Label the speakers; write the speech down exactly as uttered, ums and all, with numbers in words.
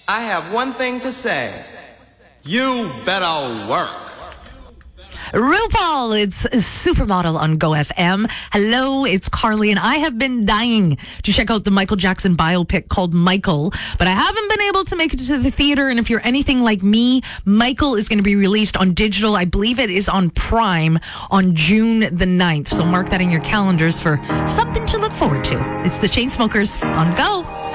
Speaker 1: I have one thing to say. You better work.
Speaker 2: RuPaul, it's Supermodel on Go F M. Hello, it's Carly, and I have been dying to check out the Michael Jackson biopic called Michael, but I haven't been able to make it to the theater, and if you're anything like me, Michael is going to be released on digital. I believe it is on Prime on June the ninth, so mark that in your calendars for something to look forward to. It's the Chainsmokers on Go.